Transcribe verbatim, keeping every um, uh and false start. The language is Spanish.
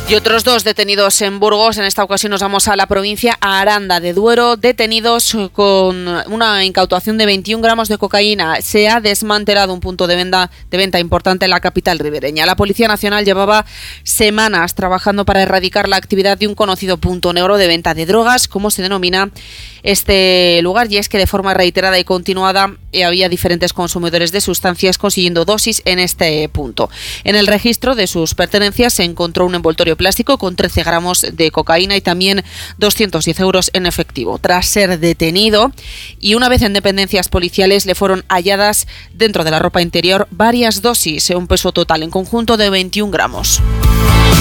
Y otros dos detenidos en Burgos. En esta ocasión nos vamos a la provincia, a Aranda de Duero, detenidos con una incautación de veintiún gramos de cocaína. Se ha desmantelado un punto de venta, de venta importante en la capital ribereña. La Policía Nacional llevaba semanas trabajando para erradicar la actividad de un conocido punto negro de venta de drogas, como se denomina este lugar, y es que de forma reiterada y continuada había diferentes consumidores de sustancias consiguiendo dosis en este punto. En el registro de sus pertenencias se encontró un envoltorio plástico con trece gramos de cocaína y también doscientos diez euros en efectivo. Tras ser detenido y una vez en dependencias policiales, le fueron halladas dentro de la ropa interior varias dosis, un peso total en conjunto de veintiún gramos.